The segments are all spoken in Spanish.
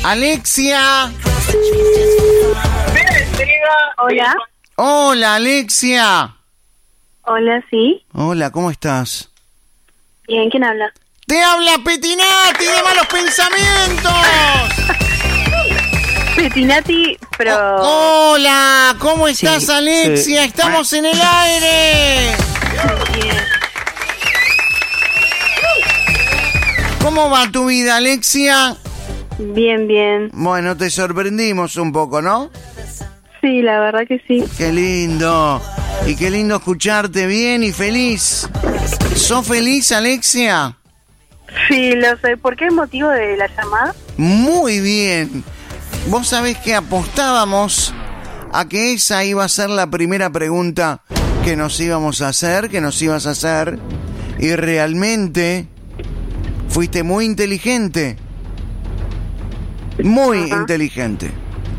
Alexia. Hola. Hola, Alexia. Hola, sí. Hola, ¿cómo estás? Bien, ¿quién habla? ¡Te habla Petinati de Malos Pensamientos! Petinati, pero... Hola, ¿cómo estás, Sí, Alexia? sí. ¡Estamos en el aire! Bien. ¿Cómo va tu vida, Alexia? Bien, bien. Bueno, te sorprendimos un poco, ¿no? Sí, la verdad que sí. ¡Qué lindo! Y qué lindo escucharte bien y feliz. ¿Sos feliz, Alexia? Sí, lo sé. ¿Por qué motivo de la llamada? Muy bien. Vos sabés que apostábamos a que esa iba a ser la primera pregunta que nos íbamos a hacer, que nos ibas a hacer, y realmente fuiste muy inteligente. Muy inteligente.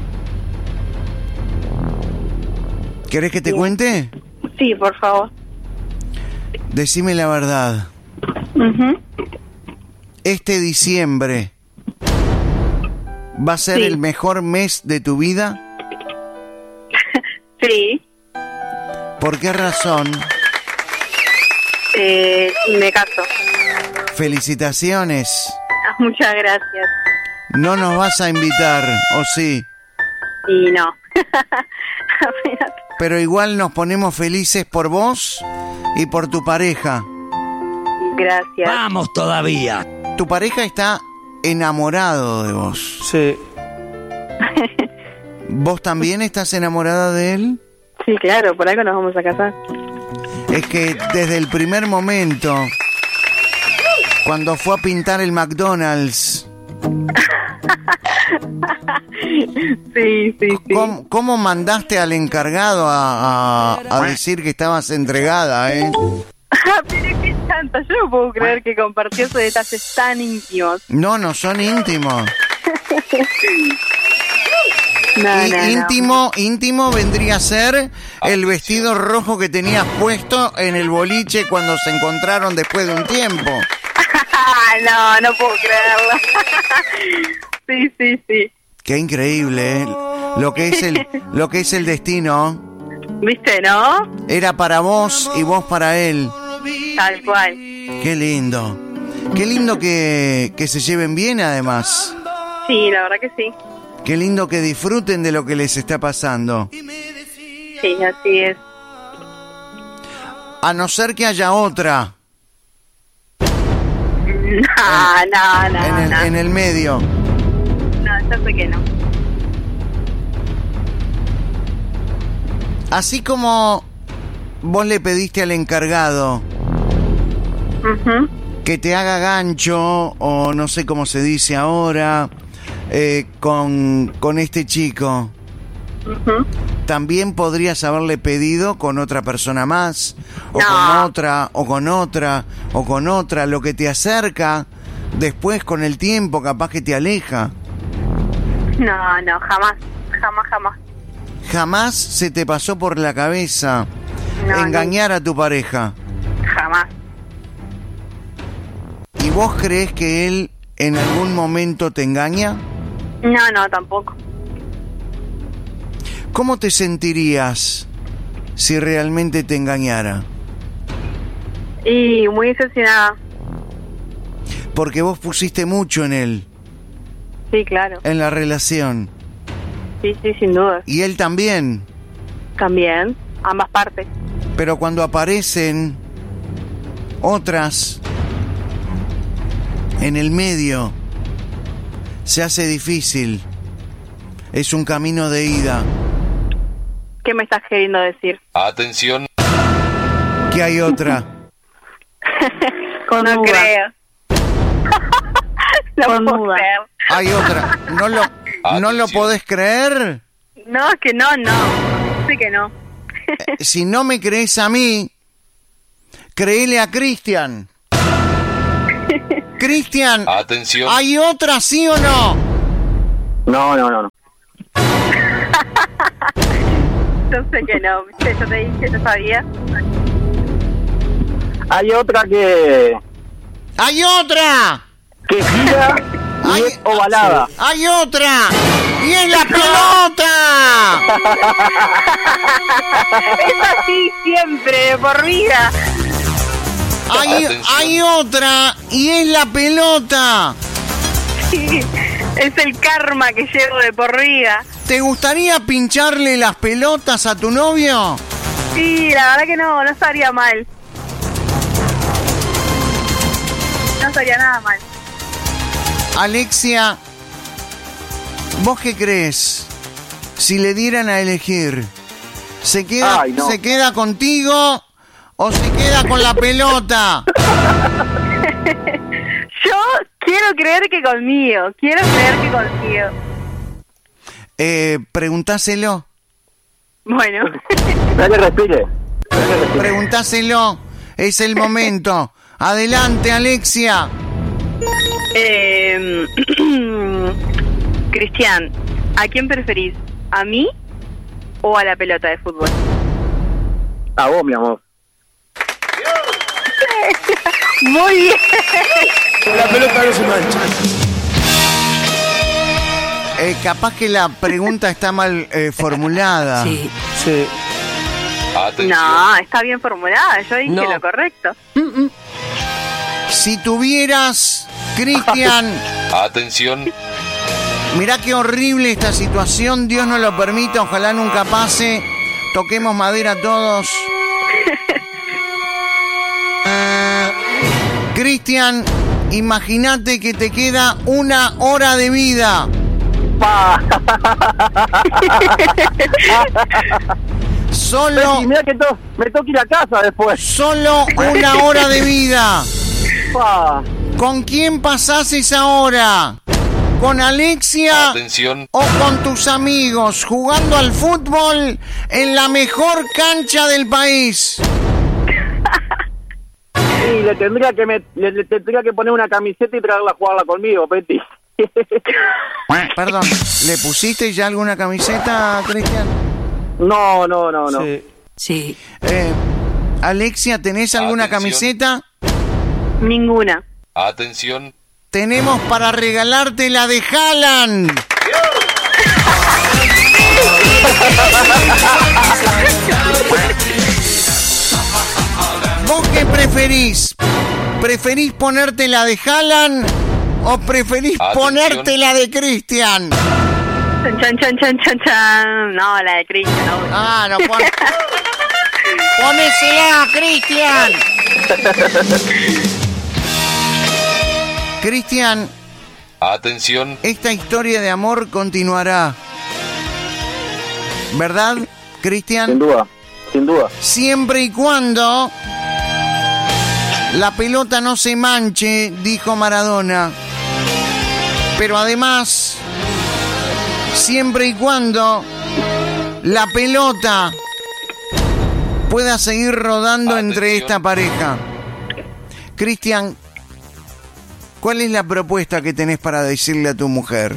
¿Querés que te cuente? Sí, por favor. Decime la verdad. Este diciembre ¿va a ser Sí. el mejor mes de tu vida? Sí. ¿Por qué razón? Me caso. Felicitaciones. Muchas gracias. No nos vas a invitar, ¿o sí? Y no. Apenas. Pero igual nos ponemos felices por vos y por tu pareja. Gracias. ¡Vamos todavía! Tu pareja está enamorado de vos. Sí. ¿Vos también estás enamorada de él? Sí, claro, por algo nos vamos a casar. Es que desde el primer momento, cuando fue a pintar el McDonald's, Sí. ¿cómo mandaste al encargado a decir que estabas entregada, Pero qué tanto, yo no puedo creer que compartió esos detalles tan íntimos. No son íntimos. No. Íntimo vendría a ser el vestido rojo que tenías puesto en el boliche cuando se encontraron después de un tiempo. No puedo creerlo. Sí. Qué increíble, lo que es el destino. ¿Viste, no? Era para vos y vos para él. Tal cual. Qué lindo. Qué lindo que se lleven bien, además. Sí, la verdad que sí. Qué lindo que disfruten de lo que les está pasando. Sí, así es. A no ser que haya otra No. en el medio. No, yo sé que no. Así como vos le pediste al encargado que te haga gancho, o no sé cómo se dice ahora, con este chico, también podrías haberle pedido con otra persona más, o con otra, o con otra, o con otra, lo que te acerca, después con el tiempo capaz que te aleja. No, jamás. Jamás se te pasó por la cabeza engañar a tu pareja. Jamás. ¿Y vos crees que él en algún momento te engaña? No, tampoco. ¿Cómo te sentirías si realmente te engañara? Y muy decepcionada. Porque vos pusiste mucho en él, Sí, claro. en la relación. Sí, sin duda. Y él también. También, ambas partes. Pero cuando aparecen otras en el medio, se hace difícil. Es un camino de ida. ¿Qué me estás queriendo decir? Atención. ¿Qué hay otra? No creo. No puedo creer. Hay otra. ¿No lo podés creer? No, es que no. Sé que no. Si no me crees a mí, créele a Cristian. Cristian, Atención. ¿hay otra, sí o no? No. Yo sé que no. ¿Viste? Yo te dije, yo sabía. Hay otra que ¡Hay otra! gira Y es ovalada. ¡Hay otra! ¡Y es la pelota! Es así siempre, por vida. Hay otra y es la pelota. Sí, es el karma que llevo de por vida. ¿Te gustaría pincharle las pelotas a tu novio? Sí, la verdad que no estaría mal. No estaría nada mal. Alexia, ¿vos qué crees? Si le dieran a elegir, ¿se queda contigo o se queda con la pelota? Yo quiero creer que conmigo. Preguntáselo. Bueno. Dale, respire. Preguntáselo. Es el momento. Adelante, Alexia. Cristian, ¿a quién preferís? ¿A mí o a la pelota de fútbol? A vos, mi amor. Muy bien. La pelota no se mancha. Capaz que la pregunta está mal formulada. Sí. No, está bien formulada. Yo dije lo correcto. Si tuvieras, Cristian... Atención. Mirá qué horrible esta situación. Dios no lo permita, ojalá nunca pase. Toquemos madera todos. Cristian, imagínate que te queda 1 hora de vida. Solo... Mirá que me toca ir a casa después. Solo 1 hora de vida. ¿Con quién pasás esa hora? ¿Con Alexia? Atención. ¿O con tus amigos jugando al fútbol en la mejor cancha del país? Sí, le tendría que poner una camiseta y traerla a jugarla conmigo, Peti. Perdón, ¿le pusiste ya alguna camiseta, Cristian? No. Sí. Alexia, ¿tenés alguna camiseta? Ninguna. Atención. Tenemos para regalarte la de Haaland. ¿Vos qué preferís? ¿Preferís ponerte la de Haaland o preferís ponerte la de Cristian? Chan. No, la de Cristian. No. No pon... ¡Ponésela, Cristian! Cristian, atención. Esta historia de amor continuará, ¿verdad, Cristian? Sin duda. Siempre y cuando la pelota no se manche, dijo Maradona. Pero además, siempre y cuando la pelota pueda seguir rodando entre esta pareja. Cristian, ¿cuál es la propuesta que tenés para decirle a tu mujer?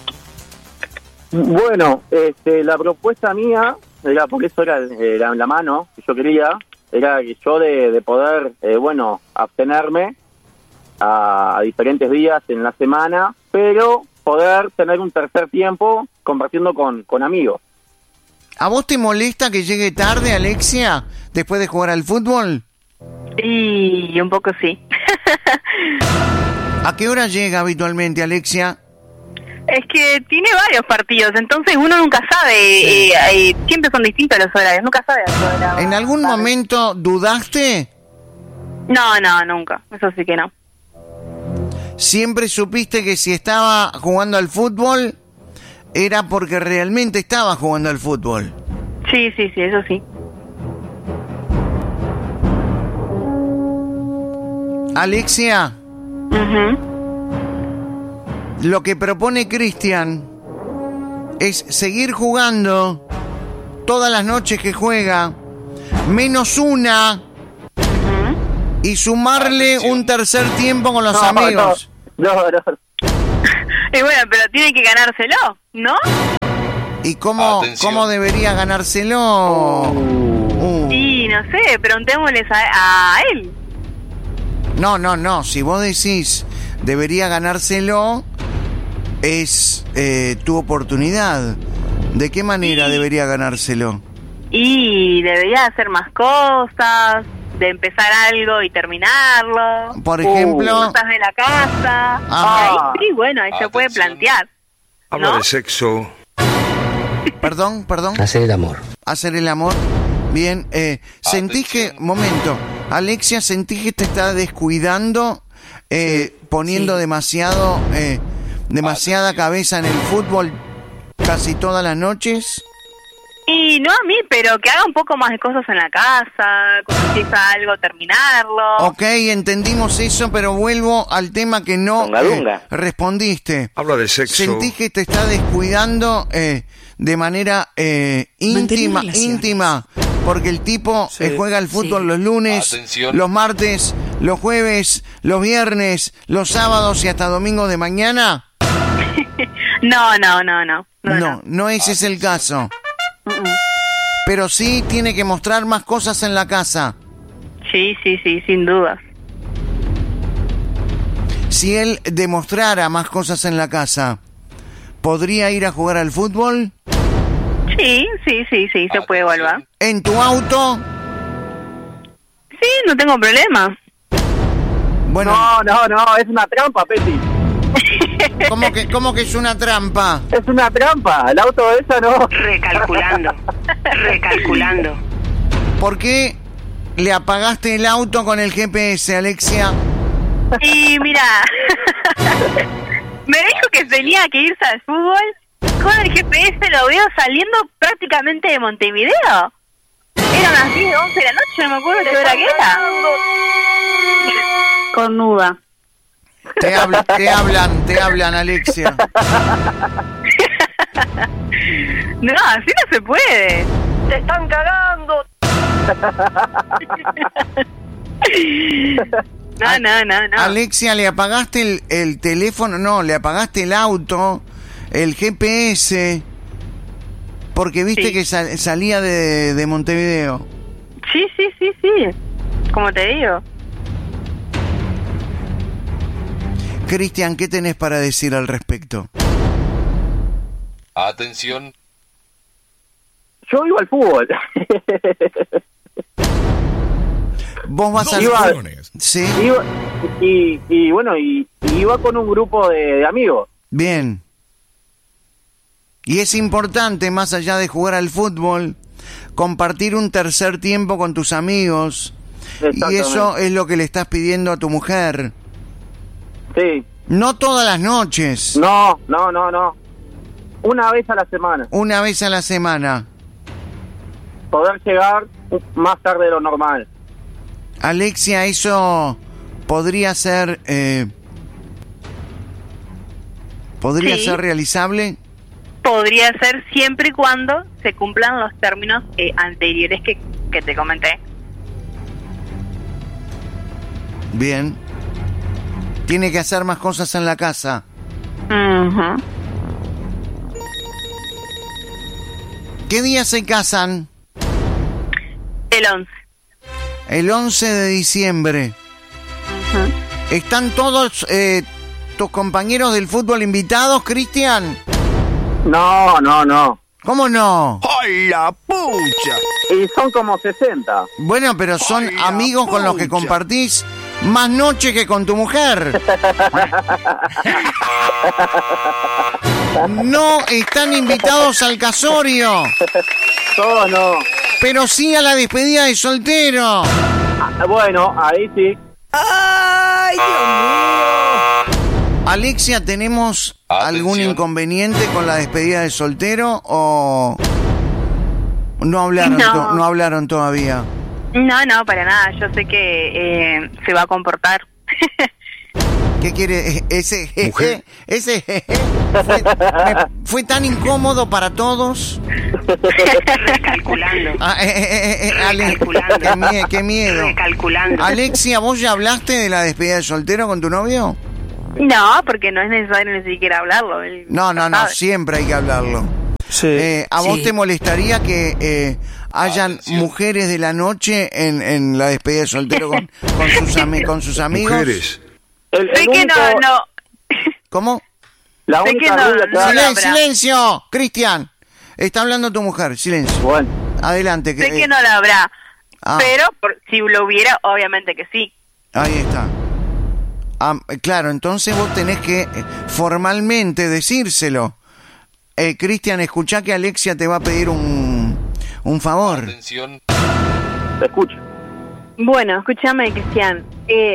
Bueno, la propuesta mía era, porque eso era la mano que yo quería, era que yo de poder, abstenerme a diferentes días en la semana, pero poder tener un tercer tiempo compartiendo con amigos. ¿A vos te molesta que llegue tarde, Alexia, después de jugar al fútbol? Y un poco sí. ¿A qué hora llega habitualmente, Alexia? Es que tiene varios partidos, entonces uno nunca sabe. Siempre son distintos los horarios, nunca sabe la hora. ¿En algún momento dudaste? No, nunca. Eso sí que no. ¿Siempre supiste que si estaba jugando al fútbol era porque realmente estaba jugando al fútbol? Sí, eso sí. Alexia, lo que propone Cristian es seguir jugando todas las noches que juega, menos una, y sumarle un tercer tiempo con los amigos. No. Y bueno, pero tiene que ganárselo, ¿no? ¿Y cómo debería ganárselo? Sí, no sé, preguntémosles a él. No, si vos decís debería ganárselo, es tu oportunidad. ¿De qué manera debería ganárselo? Y debería hacer más cosas, de empezar algo y terminarlo. Por ejemplo, cosas de la casa. Ahí sí, bueno, ahí se puede plantear. Habla ¿no? de sexo. Perdón. Hacer el amor. Hacer el amor. Bien, sentís que, momento, Alexia, sentís que te está descuidando, poniendo demasiada cabeza en el fútbol casi todas las noches. Y no a mí, pero que haga un poco más de cosas en la casa, cuando empieza algo, terminarlo. Ok, entendimos eso, pero vuelvo al tema que no respondiste. Habla de sexo. ¿Sentís que te está descuidando de manera íntima? Porque el tipo juega al fútbol los lunes, los martes, los jueves, los viernes, los sábados y hasta domingos de mañana. No, ese es el caso. Pero sí tiene que mostrar más cosas en la casa. Sí, sin dudas. Si él demostrara más cosas en la casa, ¿podría ir a jugar al fútbol? Sí, se puede volver. ¿En tu auto? Sí, no tengo problema. Bueno, No, es una trampa, Peti. ¿Cómo que es una trampa? Es una trampa, el auto de esa no. Recalculando. ¿Por qué le apagaste el auto con el GPS, Alexia? Y mira, me dijo que tenía que irse al fútbol. Con el GPS lo veo saliendo prácticamente de Montevideo. Eran las 10, 11 de la noche, no me acuerdo qué hora que era. Cornuda. Te hablan, Alexia. No, así no se puede. ¡Te están cagando! No. Alexia, ¿le apagaste el teléfono? No, le apagaste el auto, el GPS, porque viste que salía de Montevideo. Sí. Como te digo. Cristian, ¿qué tenés para decir al respecto? Atención. Yo iba al fútbol. Vos vas a... Sí. Y bueno, iba con un grupo de amigos. Bien. Y es importante, más allá de jugar al fútbol, compartir un tercer tiempo con tus amigos. Y eso es lo que le estás pidiendo a tu mujer. Sí. No todas las noches. No. Una vez a la semana. Una vez a la semana. Poder llegar más tarde de lo normal. Alexia, eso podría ser... ¿Podría ser realizable? Podría ser siempre y cuando se cumplan los términos anteriores que te comenté. Bien. Tiene que hacer más cosas en la casa. Uh-huh. ¿Qué día se casan? El 11. El 11 de diciembre. Uh-huh. ¿Están todos tus compañeros del fútbol invitados, Cristian? No. ¿Cómo no? ¡Ay, la pucha! Y son como 60. Bueno, pero son amigos con los que compartís más noche que con tu mujer. No están invitados al casorio. Todos no. Pero sí a la despedida de soltero. Bueno, ahí sí. ¡Ay, Dios mío! Alexia, ¿tenemos algún inconveniente con la despedida de soltero o no hablaron todavía? No, para nada. Yo sé que se va a comportar. ¿Qué quiere? Ese jeje fue tan incómodo para todos. Calculando. Qué miedo. Calculando. Alexia, ¿vos ya hablaste de la despedida de soltero con tu novio? No, porque no es necesario ni siquiera hablarlo. No, siempre hay que hablarlo. Sí. ¿A vos te molestaría que hayan mujeres de la noche en la despedida de soltero con sus amigos? Mujeres. Sé que no. ¿Cómo? La Sé que única no, rubia que no hay- la- Silencio, Cristian. Está hablando tu mujer, silencio. Bueno, Adelante. Sé que no la habrá, Ah. pero si lo hubiera, obviamente que sí. Ahí está. Claro, entonces vos tenés que formalmente decírselo. Cristian, escuchá que Alexia te va a pedir un favor. Atención. te escucho. Bueno, escúchame, Cristian.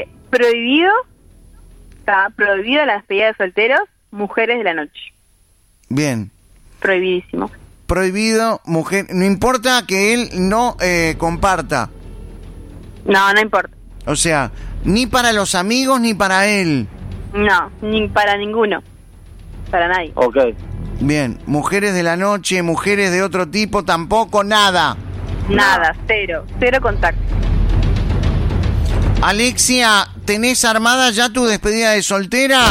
Está prohibido la despedida de solteros, mujeres de la noche. Bien. Prohibidísimo. Prohibido, mujer. No importa que él no comparta. No, no importa. O sea, ni para los amigos ni para él. No, ni para ninguno. Para nadie. Ok. Bien. Mujeres de la noche, mujeres de otro tipo, tampoco nada. Nada, cero. Cero contacto. Alexia, ¿tenés armada ya tu despedida de soltera?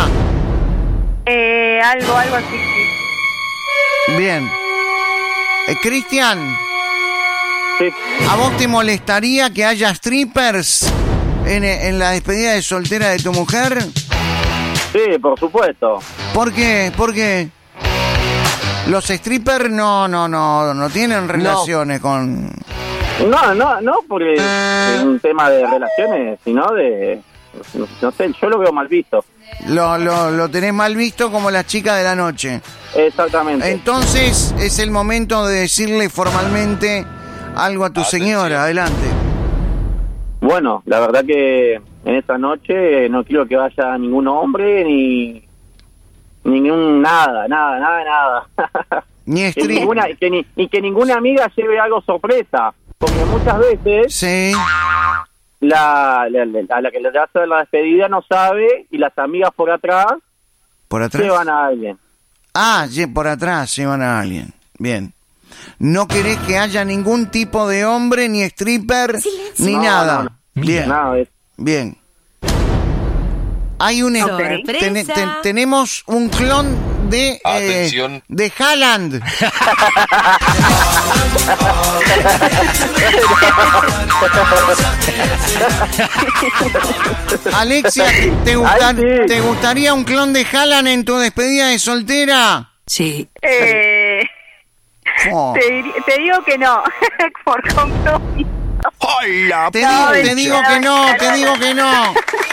Algo así, sí. Bien. Cristian, Sí. ¿a vos te molestaría que haya strippers en la despedida de soltera de tu mujer? Sí, por supuesto. ¿Por qué? ¿Por qué? Los strippers no tienen relaciones con... No, porque es un tema de relaciones, sino de... No sé, yo lo veo mal visto. Lo tenés mal visto como las chicas de la noche. Exactamente. Entonces es el momento de decirle formalmente algo a tu Atención. señora. Adelante. Bueno, la verdad que en esta noche no quiero que vaya ningún hombre ni ningún nada. Ni que strip. que ninguna amiga lleve algo sorpresa, porque muchas veces Sí. a la que le hace la despedida no sabe y las amigas por atrás ¿Por atrás? llevan a alguien. Por atrás llevan a alguien. Bien. No querés que haya ningún tipo de hombre, ni stripper, ni No, nada. no. Bien, Nada de eso. bien. Hay un... Sorpresa. tenemos un clon de... Atención. de Haaland. Alexia, Ay, sí. ¿te gustaría un clon de Haaland en tu despedida de soltera? Sí. Oh. Te digo que no, por compromiso. ¡Ay, la Te mentira. digo que no.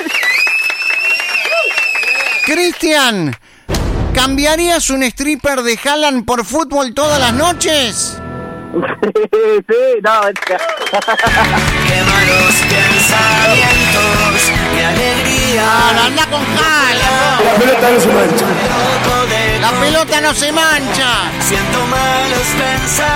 Cristian, ¿cambiarías un stripper de Haaland por fútbol todas las noches? Sí, no, Qué malos pensamientos, mi alegría. Anda con Haaland. La pelota no se mancha. Loco de La pelota no se mancha. siento malos pensamientos.